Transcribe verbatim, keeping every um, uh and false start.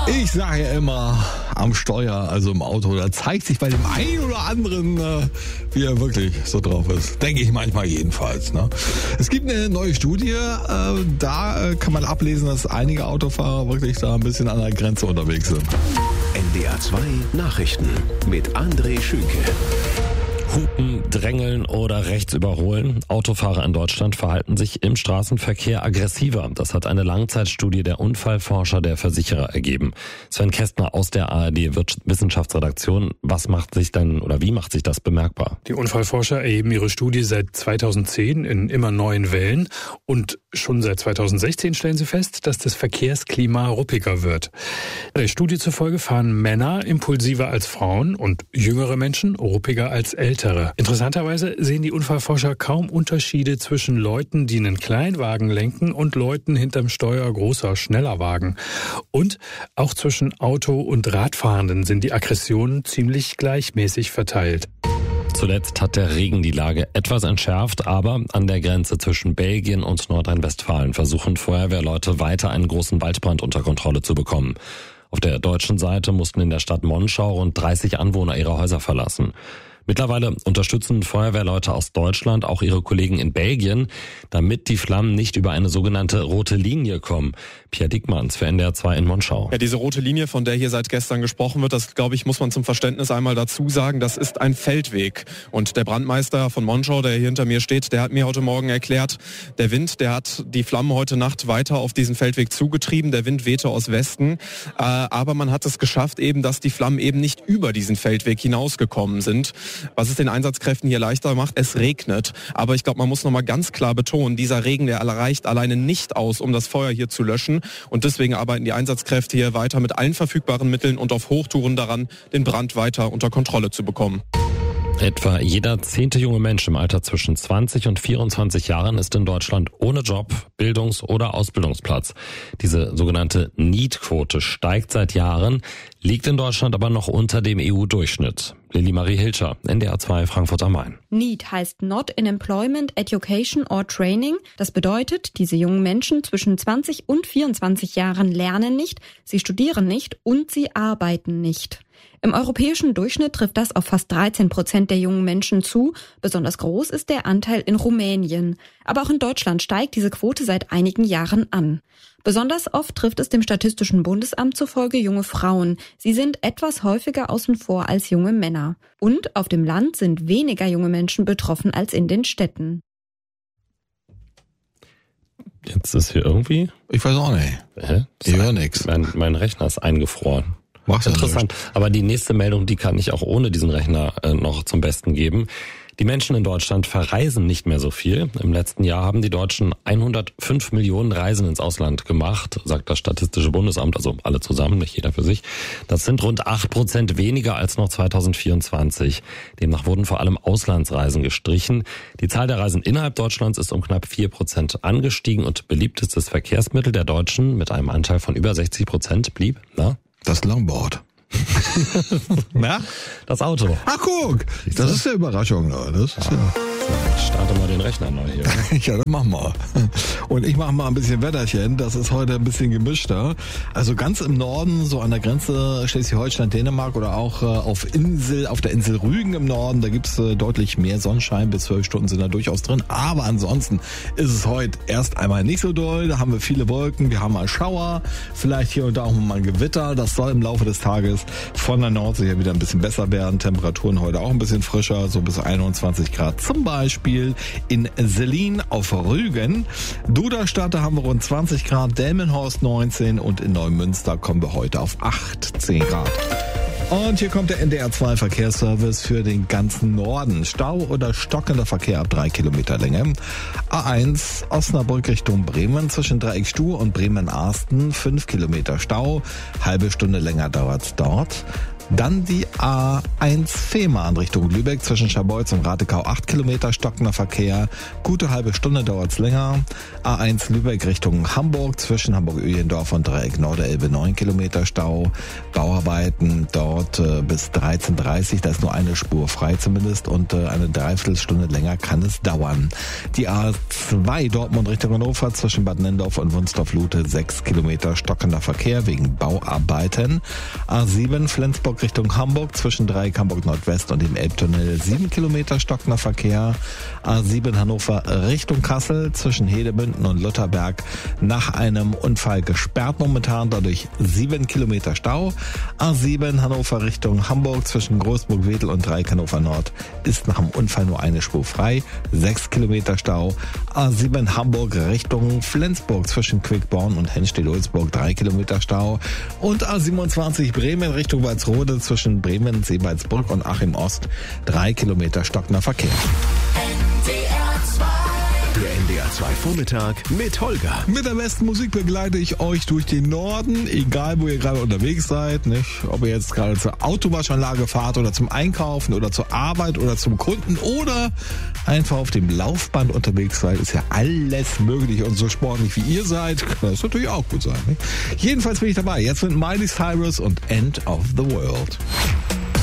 Ich sage ja immer, am Steuer, also im Auto, da zeigt sich bei dem einen oder anderen, äh, wie er wirklich so drauf ist. Denke ich manchmal jedenfalls. Ne? Es gibt eine neue Studie, äh, da äh, kann man ablesen, dass einige Autofahrer wirklich da ein bisschen an der Grenze unterwegs sind. N D R zwei Nachrichten mit André Schünke. Hupen, drängeln oder rechts überholen. Autofahrer in Deutschland verhalten sich im Straßenverkehr aggressiver. Das hat eine Langzeitstudie der Unfallforscher der Versicherer ergeben. Sven Kästner aus der A R D Wissenschaftsredaktion. Was macht sich denn oder wie macht sich das bemerkbar? Die Unfallforscher erheben ihre Studie seit zweitausendzehn in immer neuen Wellen und schon seit zweitausendsechzehn stellen sie fest, dass das Verkehrsklima ruppiger wird. Der Studie zufolge fahren Männer impulsiver als Frauen und jüngere Menschen ruppiger als ältere. Interessanterweise sehen die Unfallforscher kaum Unterschiede zwischen Leuten, die einen Kleinwagen lenken und Leuten hinterm Steuer großer, schneller Wagen. Und auch zwischen Auto- und Radfahrenden sind die Aggressionen ziemlich gleichmäßig verteilt. Zuletzt hat der Regen die Lage etwas entschärft, aber an der Grenze zwischen Belgien und Nordrhein-Westfalen versuchen Feuerwehrleute weiter einen großen Waldbrand unter Kontrolle zu bekommen. Auf der deutschen Seite mussten in der Stadt Monschau rund dreißig Anwohner ihre Häuser verlassen. Mittlerweile unterstützen Feuerwehrleute aus Deutschland auch ihre Kollegen in Belgien, damit die Flammen nicht über eine sogenannte rote Linie kommen. Pierre Dickmanns für N D R zwei in Monschau. Ja, diese rote Linie, von der hier seit gestern gesprochen wird, das, glaube ich, muss man zum Verständnis einmal dazu sagen, das ist ein Feldweg. Und der Brandmeister von Monschau, der hier hinter mir steht, der hat mir heute Morgen erklärt, der Wind, der hat die Flammen heute Nacht weiter auf diesen Feldweg zugetrieben. Der Wind wehte aus Westen. Äh, aber man hat es geschafft, eben, dass die Flammen eben nicht über diesen Feldweg hinausgekommen sind. Was es den Einsatzkräften hier leichter macht, es regnet. Aber ich glaube, man muss nochmal ganz klar betonen, dieser Regen, der reicht alleine nicht aus, um das Feuer hier zu löschen. Und deswegen arbeiten die Einsatzkräfte hier weiter mit allen verfügbaren Mitteln und auf Hochtouren daran, den Brand weiter unter Kontrolle zu bekommen. Etwa jeder zehnte junge Mensch im Alter zwischen zwanzig und vierundzwanzig Jahren ist in Deutschland ohne Job, Bildungs- oder Ausbildungsplatz. Diese sogenannte Need-Quote steigt seit Jahren, liegt in Deutschland aber noch unter dem E U-Durchschnitt. Lilly Marie Hilscher, N D R zwei Frankfurt am Main. Need heißt Not in Employment, Education or Training. Das bedeutet, diese jungen Menschen zwischen zwanzig und vierundzwanzig Jahren lernen nicht, sie studieren nicht und sie arbeiten nicht. Im europäischen Durchschnitt trifft das auf fast dreizehn Prozent der jungen Menschen zu. Besonders groß ist der Anteil in Rumänien. Aber auch in Deutschland steigt diese Quote seit einigen Jahren an. Besonders oft trifft es dem Statistischen Bundesamt zufolge junge Frauen. Sie sind etwas häufiger außen vor als junge Männer. Und auf dem Land sind weniger junge Menschen betroffen als in den Städten. Jetzt ist hier irgendwie... Ich weiß auch nicht. Hä? Ich höre nichts. Mein, mein Rechner ist eingefroren. Mach's Interessant. Ja, aber die nächste Meldung, die kann ich auch ohne diesen Rechner äh, noch zum Besten geben. Die Menschen in Deutschland verreisen nicht mehr so viel. Im letzten Jahr haben die Deutschen hundertfünf Millionen Reisen ins Ausland gemacht, sagt das Statistische Bundesamt, also alle zusammen, nicht jeder für sich. Das sind rund acht Prozent weniger als noch zweitausendvierundzwanzig. Demnach wurden vor allem Auslandsreisen gestrichen. Die Zahl der Reisen innerhalb Deutschlands ist um knapp vier Prozent angestiegen und beliebtestes Verkehrsmittel der Deutschen mit einem Anteil von über sechzig Prozent blieb, na? Das Longboard. Na? Das Auto. Ach guck, das ist eine Überraschung. Das ist ja. Starte mal den Rechner neu hier. Ja, dann mach mal. Und ich mache mal ein bisschen Wetterchen. Das ist heute ein bisschen gemischter. Also ganz im Norden, so an der Grenze Schleswig-Holstein, Dänemark oder auch auf Insel, auf der Insel Rügen im Norden, da gibt's deutlich mehr Sonnenschein. Bis zwölf Stunden sind da durchaus drin. Aber ansonsten ist es heute erst einmal nicht so doll. Da haben wir viele Wolken, wir haben mal Schauer, vielleicht hier und da auch mal ein Gewitter. Das soll im Laufe des Tages von der Nordsee her wieder ein bisschen besser werden. Temperaturen heute auch ein bisschen frischer, so bis einundzwanzig Grad zum Beispiel. Beispiel in Selin auf Rügen. Duderstadt, da haben wir rund zwanzig Grad, Delmenhorst neunzehn und in Neumünster kommen wir heute auf achtzehn Grad. Und hier kommt der N D R zwei Verkehrsservice für den ganzen Norden. Stau oder stockender Verkehr ab drei Kilometer Länge. A eins Osnabrück Richtung Bremen zwischen Dreieckstuhr und Bremen-Arsten fünf Kilometer Stau. Halbe Stunde länger dauert's dort. Dann die A eins Fehmarn Richtung Lübeck zwischen Scharbeutz und Ratekau acht Kilometer stockender Verkehr. Gute halbe Stunde dauert's länger. A eins Lübeck Richtung Hamburg zwischen Hamburg-Öhlendorf und Dreieck Norderelbe neun Kilometer Stau. Bauarbeiten dort äh, bis dreizehn Uhr dreißig. Da ist nur eine Spur frei zumindest und äh, eine Dreiviertelstunde länger kann es dauern. Die A zwei Dortmund Richtung Hannover zwischen Bad Nendorf und Wunstorf-Lute sechs Kilometer stockender Verkehr wegen Bauarbeiten. A sieben Flensburg Richtung Hamburg zwischen Dreieck Hamburg Nordwest und dem Elbtunnel sieben Kilometer stockender Verkehr. A sieben Hannover Richtung Kassel zwischen Hedemünden und Lutherberg nach einem Unfall gesperrt momentan, dadurch sieben Kilometer Stau. A sieben Hannover Richtung Hamburg zwischen Großburg-Wedel und Dreieck Hannover Nord ist nach dem Unfall nur eine Spur frei, sechs Kilometer Stau. A sieben Hamburg Richtung Flensburg zwischen Quickborn und Henstedt-Ulzburg drei Kilometer Stau. Und A siebenundzwanzig Bremen Richtung Walsrode zwischen Bremen, Seebaldsbrück und Achim Ost drei Kilometer stockender Verkehr. Der N D R zwei Vormittag mit Holger. Mit der besten Musik begleite ich euch durch den Norden, egal wo ihr gerade unterwegs seid, nicht? Ob ihr jetzt gerade zur Autowaschanlage fahrt oder zum Einkaufen oder zur Arbeit oder zum Kunden oder einfach auf dem Laufband unterwegs seid, ist ja alles möglich und so sportlich wie ihr seid, kann das natürlich auch gut sein. Nicht? Jedenfalls bin ich dabei. Jetzt sind Miley Cyrus und End of the World.